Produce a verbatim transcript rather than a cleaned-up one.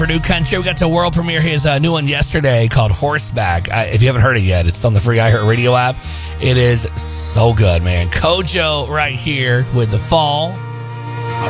For New Country, we got to world premiere his uh, new one yesterday called Horseback. I, if you haven't heard it yet, it's on the free iHeartRadio app. It is so good, man. Kojo right here with The Fall.